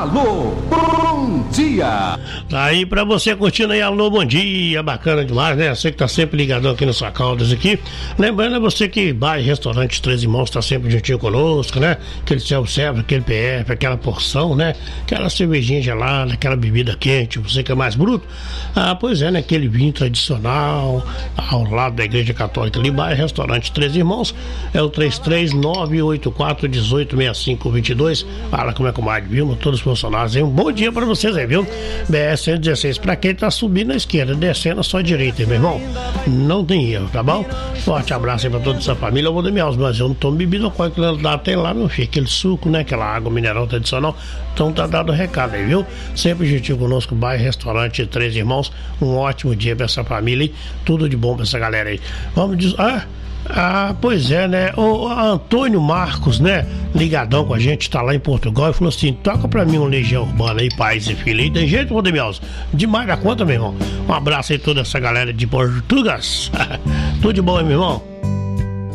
Alô, bom dia! Tá aí pra você curtindo aí, alô, bom dia, bacana demais, né? Você que tá sempre ligadão aqui no Sua Caldas aqui. Lembrando a você que bar e restaurante Três Irmãos tá sempre juntinho conosco, né? Aquele self-service, aquele PF, aquela porção, né? Aquela cervejinha gelada, aquela bebida quente, você que é mais bruto. Ah, pois é, né? Aquele vinho tradicional, ao lado da Igreja Católica ali, bar e restaurante Três Irmãos, é o 33984186522. Fala como é que mais, viu? Todos os funcionários aí, um bom dia pra vocês aí, viu? BR-116, pra quem tá subindo na esquerda, descendo só à direita, meu irmão, não tem erro, tá bom? Forte abraço aí pra toda essa família. Eu vou dar minhas, mas eu não tomo bebida alcoólica, tem lá, meu filho, aquele suco, né, aquela água mineral tradicional. Então tá dado o recado aí, viu? Sempre gentil conosco, bairro, restaurante Três Irmãos. Um ótimo dia pra essa família aí, tudo de bom pra essa galera aí. Vamos dizer, pois é, né? O Antônio Marcos, né? Ligadão com a gente, tá lá em Portugal e falou assim: toca pra mim um Legião Urbana aí, pais e filhos. Tem jeito, Rodemilson? Demais da conta, meu irmão. Um abraço aí toda essa galera de Portugal. Tudo de bom, hein, meu irmão?